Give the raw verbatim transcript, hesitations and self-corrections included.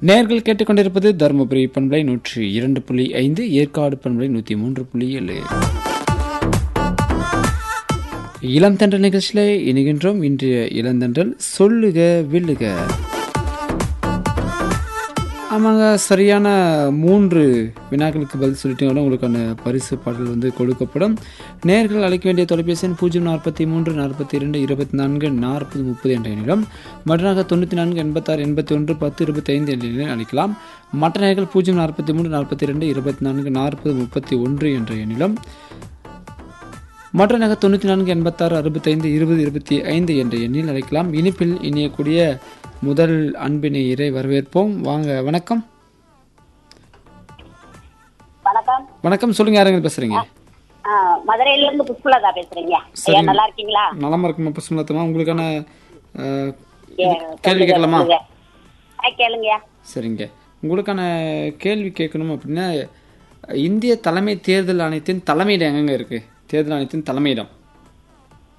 நேர்கள் கேட்டுக்கொண்டிருப்பது தருமபுரி பண்பலை நூற்றி இரண்டு புள்ளி ஐந்து, ஏற்காடு பண்பலை நூற்றி மூன்று புள்ளி ஏழு. இளம் தண்டல் நிகழ்ச்சியில இணைகின்றோம். இன்றைய இளந்தண்டல் சொல்லுக வெல்லுக. ஆமாங்க, சரியான மூன்று வினாக்களுக்கு பதில் சொல்லிட்டீங்கன்னா உங்களுக்கான பரிசு பாடல் வந்து கொடுக்கப்படும். நேர்கள் அழைக்க வேண்டிய தொலைபேசி எண் பூஜ்ஜியம் நாற்பத்தி மூன்று நாற்பத்தி இரண்டு இருபத்தி நான்கு நாற்பது முப்பது என்ற எண்ணிலும், மற்றனாக தொண்ணூற்றி நான்கு எண்பத்தாறு எண்பத்தி ஒன்று பத்து இருபத்தி ஐந்து என்ற எண்ணிலும் அழைக்கலாம். மற்ற நேர்கள் பூஜ்ஜியம் நாற்பத்தி மூன்று நாற்பத்தி இரண்டு இருபத்தி நான்கு நாற்பது முப்பத்தி ஒன்று என்ற எண்ணிலும், மற்ற நகர் தொண்ணூற்றி நான்கு எண்பத்தாறு அறுபத்தைந்து இருபது இருபத்தி ஐந்து என்ற எண்ணில் அழைக்கலாம். இனிப்பில் இணையக்கூடிய முதல் அன்பினை இறை வரவேற்போம். வாங்க. வணக்கம். வணக்கம். வணக்கம். சொல்லுங்க, யாருங்க பேசுறீங்க? மதுரையில இருந்து புஷ்பலதா பேசுறீங்க. நல்லா இருக்கீங்களா? நலமா இருக்குமா புஷ்பலதா? உங்களுக்கான கேள்வி கேட்கலாமா? கேளுங்க. சரிங்க, உங்களுக்கான கேள்வி கேட்கணும் அப்படின்னா, இந்திய தலைமை தேர்தல் ஆணையத்தின் தலைமையிடம் எங்கெங்க இருக்கு? தேர்தல் ஆணையத்தின் தலைமையிடம்